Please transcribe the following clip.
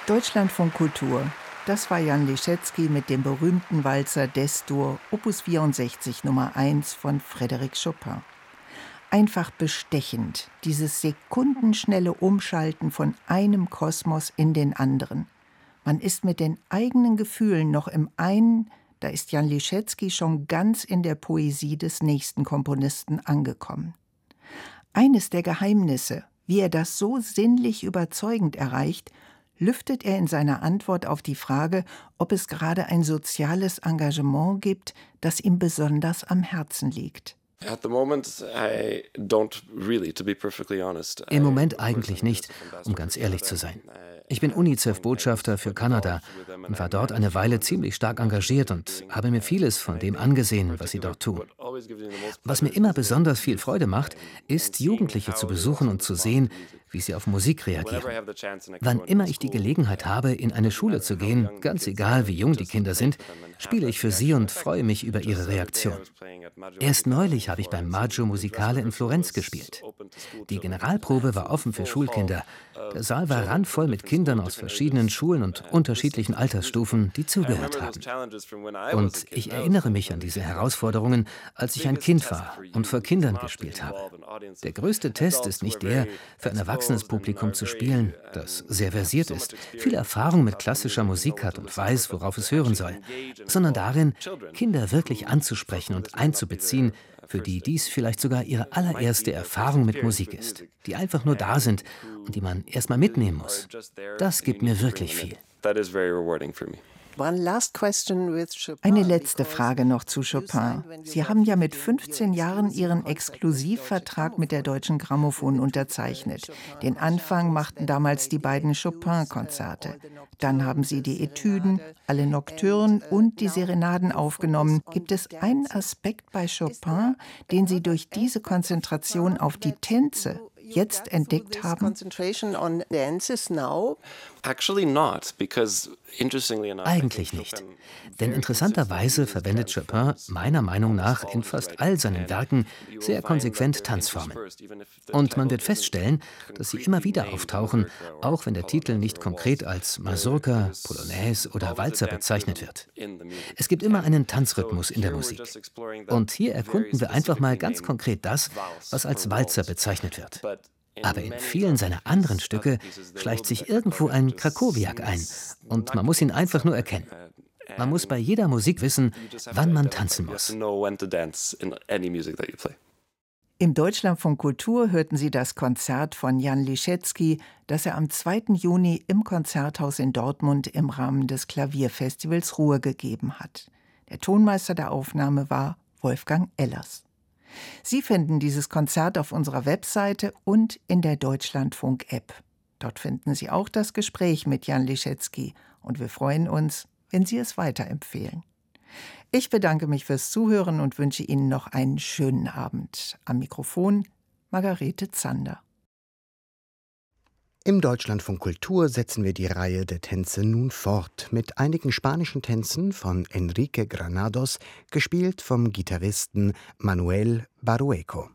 Deutschlandfunk Kultur. Das war Jan Leschetizky mit dem berühmten Walzer Des-Dur, Opus 64 Nummer 1 von Frédéric Chopin. Einfach bestechend, dieses sekundenschnelle Umschalten von einem Kosmos in den anderen. Man ist mit den eigenen Gefühlen noch im einen, da ist Jan Leschetizky schon ganz in der Poesie des nächsten Komponisten angekommen. Eines der Geheimnisse, wie er das so sinnlich überzeugend erreicht, lüftet er in seiner Antwort auf die Frage, ob es gerade ein soziales Engagement gibt, das ihm besonders am Herzen liegt. Im Moment eigentlich nicht, um ganz ehrlich zu sein. Ich bin UNICEF-Botschafter für Kanada und war dort eine Weile ziemlich stark engagiert und habe mir vieles von dem angesehen, was sie dort tun. Was mir immer besonders viel Freude macht, ist, Jugendliche zu besuchen und zu sehen, wie sie auf Musik reagieren. Wann immer ich die Gelegenheit habe, in eine Schule zu gehen, ganz egal wie jung die Kinder sind, spiele ich für sie und freue mich über ihre Reaktion. Erst neulich habe ich beim Maggio Musicale in Florenz gespielt. Die Generalprobe war offen für Schulkinder. Der Saal war randvoll mit Kindern aus verschiedenen Schulen und unterschiedlichen Altersstufen, die zugehört haben. Und ich erinnere mich an diese Herausforderungen, als ich ein Kind war und vor Kindern gespielt habe. Der größte Test ist nicht der, für ein erwachsenes Publikum zu spielen, das sehr versiert ist, viel Erfahrung mit klassischer Musik hat und weiß, worauf es hören soll, sondern darin, Kinder wirklich anzusprechen und einzubeziehen, für die dies vielleicht sogar ihre allererste Erfahrung mit Musik ist, die einfach nur da sind und die man erstmal mitnehmen muss. Das gibt mir wirklich viel. Eine letzte Frage noch zu Chopin. Sie haben ja mit 15 Jahren Ihren Exklusivvertrag mit der Deutschen Grammophon unterzeichnet. Den Anfang machten damals die beiden Chopin-Konzerte. Dann haben Sie die Etüden, alle Nocturnen und die Serenaden aufgenommen. Gibt es einen Aspekt bei Chopin, den Sie durch diese Konzentration auf die Tänze jetzt entdeckt haben? Eigentlich nicht. Denn interessanterweise verwendet Chopin meiner Meinung nach in fast all seinen Werken sehr konsequent Tanzformen. Und man wird feststellen, dass sie immer wieder auftauchen, auch wenn der Titel nicht konkret als Mazurka, Polonaise oder Walzer bezeichnet wird. Es gibt immer einen Tanzrhythmus in der Musik. Und hier erkunden wir einfach mal ganz konkret das, was als Walzer bezeichnet wird. Aber in vielen seiner anderen Stücke schleicht sich irgendwo ein Krakowiak ein und man muss ihn einfach nur erkennen. Man muss bei jeder Musik wissen, wann man tanzen muss. Im Deutschlandfunk Kultur hörten Sie das Konzert von Jan Leschetizky, das er am 2. Juni im Konzerthaus in Dortmund im Rahmen des Klavierfestivals Ruhr gegeben hat. Der Tonmeister der Aufnahme war Wolfgang Ellers. Sie finden dieses Konzert auf unserer Webseite und in der Deutschlandfunk-App. Dort finden Sie auch das Gespräch mit Jan Leschetizky und wir freuen uns, wenn Sie es weiterempfehlen. Ich bedanke mich fürs Zuhören und wünsche Ihnen noch einen schönen Abend. Am Mikrofon Margarete Zander. Im Deutschlandfunk Kultur setzen wir die Reihe der Tänze nun fort mit einigen spanischen Tänzen von Enrique Granados, gespielt vom Gitarristen Manuel Barueco.